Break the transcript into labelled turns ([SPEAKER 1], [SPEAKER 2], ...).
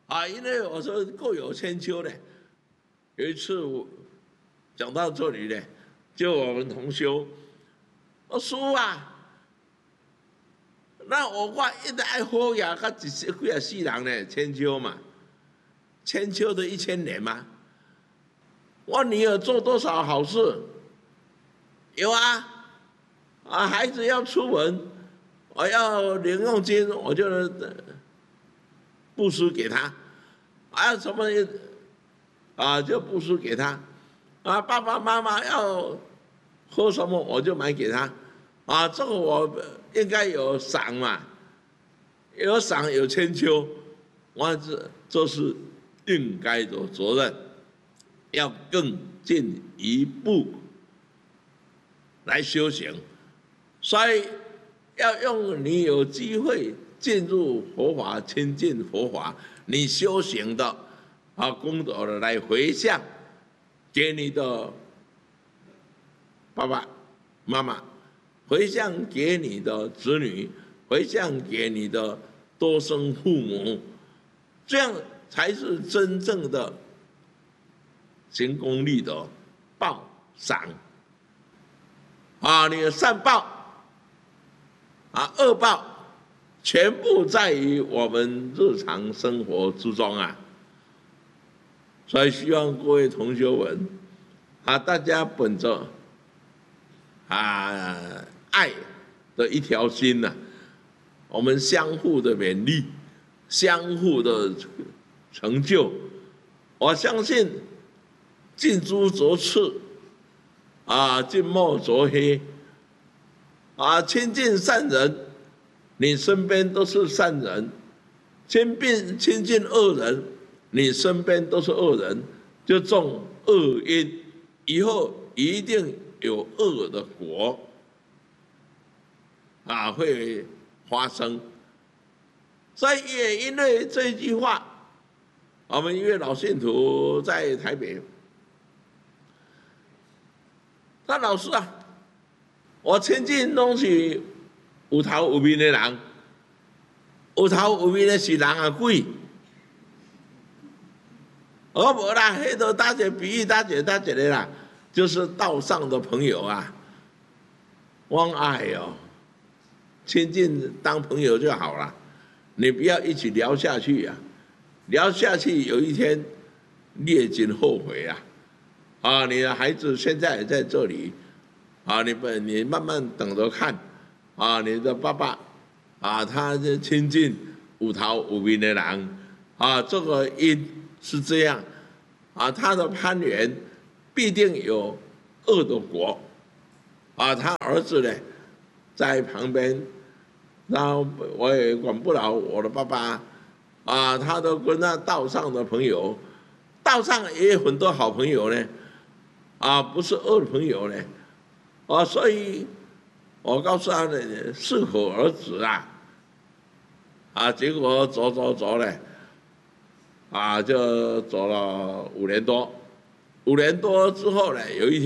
[SPEAKER 1] 因为我说各有千秋呢。有一次我讲到这里呢，就我们同修，我叔啊，那我一直爱好呀，甲几啊世人呢，千秋嘛，千秋的1000年嘛。我女儿做多少好事？有啊，孩子要出门，我要零用金，我就布施给他，什么就布施给他，爸爸妈妈要喝什么我就买给他，这个我应该有赏嘛，有赏有千秋，我这是应该的责任，要更进一步来修行，所以要用你有机会进入佛法、亲近佛法，你修行的功德的来回向给你的爸爸妈妈，回向给你的子女，回向给你的多生父母，这样才是真正的行功立德、报赏。你的善报恶报，全部在于我们日常生活之中啊。所以希望各位同学们大家本着爱的一条心呐，我们相互的勉励，相互的成就。我相信近朱者赤，近墨者黑，亲近善人，你身边都是善人；亲近恶人，你身边都是恶人，就种恶因，以后一定有恶的果会发生。所以也因为这句话，我们一位老信徒在台北，他老师我亲近拢是有头有面的人，有头有面的是人鬼。我无啦，迄都大姐比喻大姐的啦，就是道上的朋友我爱亲近当朋友就好了，你不要一起聊下去聊下去有一天你也真后悔你的孩子现在也在这里你慢慢等着看你的爸爸他就亲近有头有面的人这个因是这样他的攀缘必定有恶的果他儿子呢在旁边，然后我也管不了我的爸爸他都跟那道上的朋友，道上也有很多好朋友呢不是恶的朋友呢所以我告诉他呢，适可而止结果走呢就走了5年多，5年多之后呢，有一天。